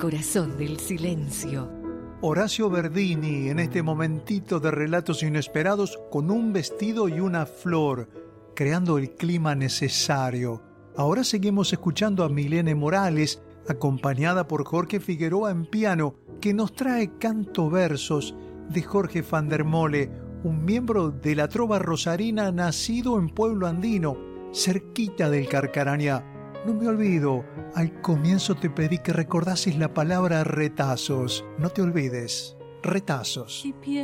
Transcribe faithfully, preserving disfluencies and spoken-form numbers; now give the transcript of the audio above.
corazón del silencio. Horacio Verdini en este momentito de relatos inesperados con un vestido y una flor, creando el clima necesario. Ahora seguimos escuchando a Milene Morales, acompañada por Jorge Figueroa en piano, que nos trae canto versos de Jorge van der Mole, un miembro de la trova rosarina nacido en Pueblo Andino, cerquita del Carcarañá. No me olvido, al comienzo te pedí que recordases la palabra retazos. No te olvides, retazos.